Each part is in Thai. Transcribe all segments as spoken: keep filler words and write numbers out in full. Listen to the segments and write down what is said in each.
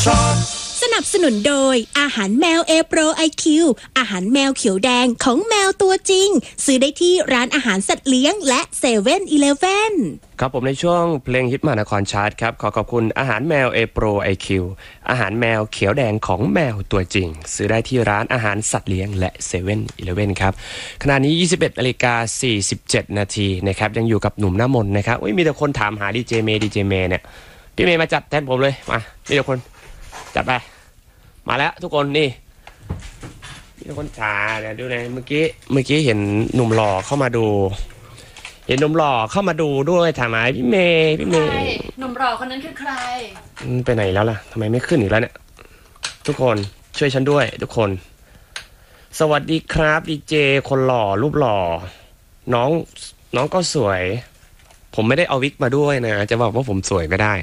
อบสนับสนุนโดยอาหารแมวเอโปรไอคิวอาหารแมวเขียวแดงของแมวตัวจริงซื้อได้ที่ร้านอาหารสัตว์เลี้ยงและเซเว่นอีเลฟเว่นครับผมในช่วงเพลงฮิตมหานครชาร์ตครับขอขอบคุณอาหารแมวเอโปรไอคิวอาหารแมวเขียวแดงของแมวตัวจริงซื้อได้ที่ร้านอาหารสัตว์เลี้ยงและเซเว่นอีเลฟเว่นครับขณะนี้ ยี่สิบเอ็ดนาฬิกาสี่สิบเจ็ดนาทีนะครับยังอยู่กับหนุ่มหน้ามนนะครับอุ้ยมีแต่คนถามหาดีเจเมย์ดีเจเมย์เนี่ยพี่เมย์มาจัดแทนผมเลยมามีแต่คนจัดไปมาแล้วทุกคนนี่มีแต่คนจ๋าเดี๋ยวดูเลยเมื่อกี้เมื่อกี้เห็นหนุ่มหล่อเข้ามาดูเห็นหนุ่มหล่อเข้ามาดูด้วยถามหาพี่เมย์พี่เมย์หนุ่มหล่อคนนั้นคือใครไปไหนแล้วล่ะทำไมไม่ขึ้นอีกแล้วเนี่ยทุกคนช่วยฉันด้วยทุกคนสวัสดีครับดีเจคนหล่อรูปหล่อน้องน้องก็สวยผมไม่ได้เอาวิกมาด้วยนะจะบอกว่าผมสวยไม่ได้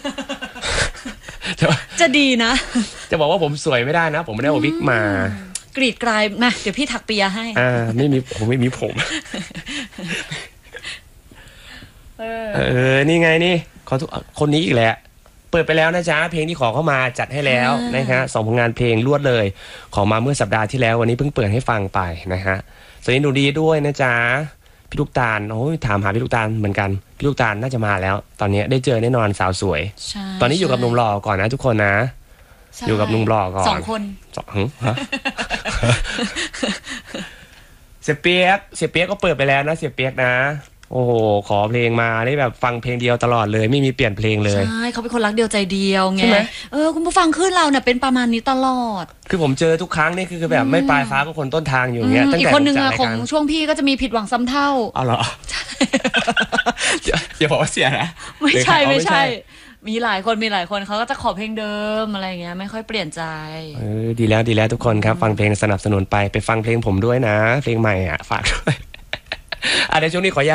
จะดีนะจะบอกว่าผมสวยไม่ได้นะผมไม่ได้เอาวิกมากรีดกลายมาเดี๋ยวพี่ถักเปียให้อ่าไม่มีผมไม่มีผมเออเออนี่ไงนี่ขอทุกคนนี้อีกแหละเปิดไปแล้วนะจ๊ะเพลงที่ขอเข้ามาจัดให้แล้วนะฮะสองผลงานเพลงรวดเลยขอมาเมื่อสัปดาห์ที่แล้ววันนี้เพิ่งเปิดให้ฟังไปนะฮะสวัสดีหนูดีด้วยนะจ๊ะพี่ลูกตาลโอ้ยถามหาพี่ลูกตาลเหมือนกันพี่ลูกตาลน่าจะมาแล้วตอนนี้ได้เจอแน่นอนสาวสวยตอนนี้อยู่กับหนุ่มหล่อก่อนนะทุกคนนะอยู่กับหนุ่มหล่อก่อนสองคนสองฮะเสียเปียกเสียเปียกก็เปิดไปแล้วนะเสียเปียกนะโอ้โหขอเพลงมาได้แบบฟังเพลงเดียวตลอดเลยไม่มีเปลี่ยนเพลงเลยใช่เขาเป็นคนรักเดียวใจเดียวไงเออคุณผู้ฟังขึ้นเราเนี่ยเป็นประมาณนี้ตลอดคือผมเจอทุกครั้งนี่คือแบบไม่ปลายฟ้าก็คนต้นทางอยู่เงี้ยตั้งแต่อีกคนนึงอะของช่วงพี่ก็จะมีผิดหวังซ้ำเท่าเอาเหรออย่าบอกว่าเสียนะไม่ใช่ไม่ใช่มีหลายคนมีหลายคนเขาก็จะขอเพลงเดิมอะไรเงี้ยไม่ค่อยเปลี่ยนใจเออดีแล้วดีแล้วทุกคนครับฟังเพลงสนับสนุนไปไปฟังเพลงผมด้วยนะเพลงใหม่อ่ะฝากด้วยอ่ะในช่วงนี้ขอ